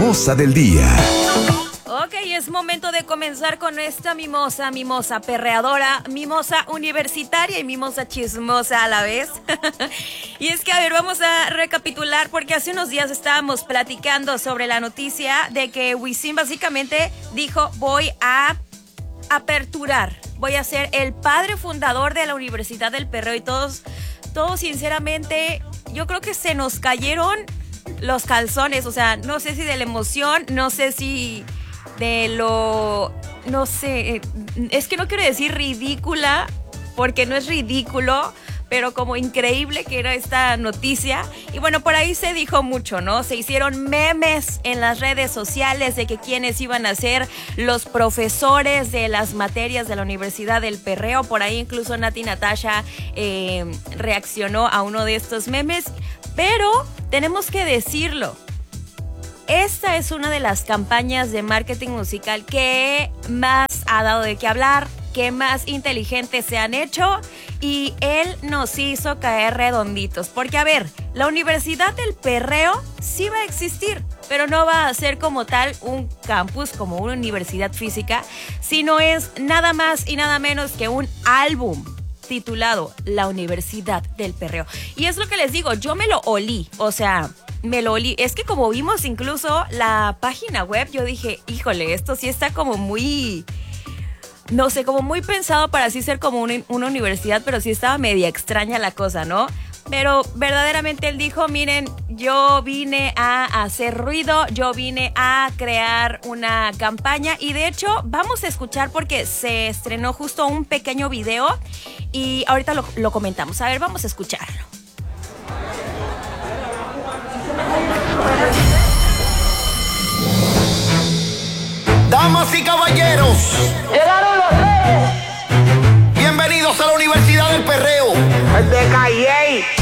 mimosa del día. Ok, es momento de comenzar con esta mimosa perreadora, mimosa universitaria y mimosa chismosa a la vez. Y es que, a ver, vamos a recapitular porque hace unos días estábamos platicando sobre la noticia de que Wisin básicamente dijo: voy a aperturar, voy a ser el padre fundador de la Universidad del Perreo, y todos sinceramente, yo creo que se nos cayeron los calzones, o sea, no sé si de la emoción, no sé si no sé, es que no quiero decir ridícula, porque no es ridículo, pero como increíble que era esta noticia. Y bueno, por ahí se dijo mucho, ¿no? Se hicieron memes en las redes sociales de que quiénes iban a ser los profesores de las materias de la Universidad del Perreo. Por ahí incluso Nati Natasha reaccionó a uno de estos memes, pero tenemos que decirlo. Esta es una de las campañas de marketing musical que más ha dado de qué hablar, que más inteligentes se han hecho, y él nos hizo caer redonditos. Porque, a ver, la Universidad del Perreo sí va a existir, pero no va a ser como tal un campus, como una universidad física, sino es nada más y nada menos que un álbum titulado La Universidad del Perreo. Y es lo que les digo, yo me lo olí, o sea, me lo olí. Es que como vimos incluso la página web, yo dije, híjole, esto sí está como muy, no sé, como muy pensado para así ser como una universidad, pero sí estaba media extraña la cosa, ¿no? Pero verdaderamente él dijo: miren, yo vine a hacer ruido, yo vine a crear una campaña, y de hecho vamos a escuchar porque se estrenó justo un pequeño video y ahorita lo comentamos. A ver, vamos a escucharlo. Damas y caballeros, ¡Llegaron los reyes! bienvenidos a la Universidad del Perreo. ¡El de Calle!